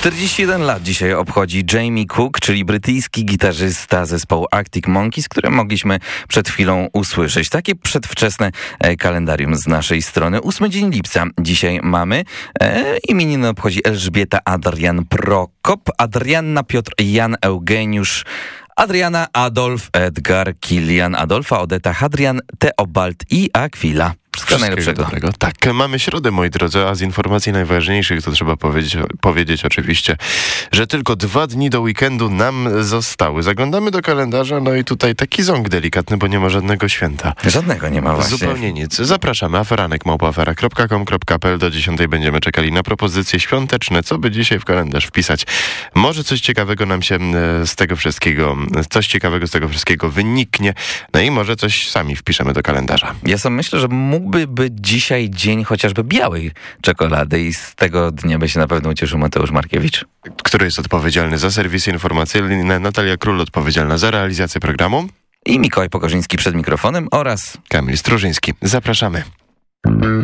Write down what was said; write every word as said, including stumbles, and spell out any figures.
czterdzieści jeden lat dzisiaj obchodzi Jamie Cook, czyli brytyjski gitarzysta zespołu Arctic Monkeys, które mogliśmy przed chwilą usłyszeć. Takie przedwczesne kalendarium z naszej strony. ósmy dzień lipca dzisiaj mamy. E, imieniny obchodzi Elżbieta, Adrian, Prokop, Adrianna, Piotr, Jan, Eugeniusz, Adriana, Adolf, Edgar, Kilian, Adolfa, Odeta, Hadrian, Teobald i Akwila. Wszystkiego najlepszego. Dobrego. Tak, mamy środę, moi drodzy, a z informacji najważniejszych to trzeba powiedzieć, powiedzieć oczywiście, że tylko dwa dni do weekendu nam zostały. Zaglądamy do kalendarza, no i tutaj taki ząg delikatny, bo nie ma żadnego święta. Żadnego nie ma właśnie. Zupełnie nic. Zapraszamy. Aferanek małpa afera kropka com kropka pe el. Do dziesiątej będziemy czekali na propozycje świąteczne. Co by dzisiaj w kalendarz wpisać? Może coś ciekawego nam się z tego wszystkiego, coś ciekawego z tego wszystkiego wyniknie. No i może coś sami wpiszemy do kalendarza. Ja sam myślę, że mógłby być dzisiaj dzień chociażby białej czekolady i z tego dnia by się na pewno ucieszył Mateusz Markiewicz, który jest odpowiedzialny za serwisy informacyjne, Natalia Król odpowiedzialna za realizację programu i Mikołaj Pokorzyński przed mikrofonem oraz Kamil Strużyński. Zapraszamy.